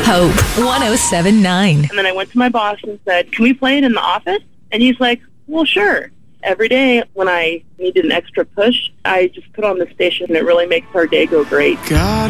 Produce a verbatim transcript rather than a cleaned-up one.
Hope one oh seven point nine. And then I went to my boss and said, can we play it in the office? And he's like, well, sure. Every day when I needed an extra push, I just put on the station and it really makes our day go great. God.